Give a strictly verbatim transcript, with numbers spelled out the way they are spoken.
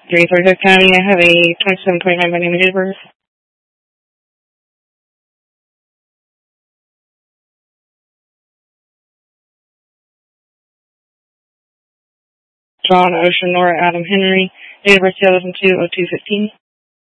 three Forsyth County. I have a twenty-seven twenty-nine by name and date of birth. John Ocean Nora Adam Henry. Date of birth two thousand two oh two fifteen.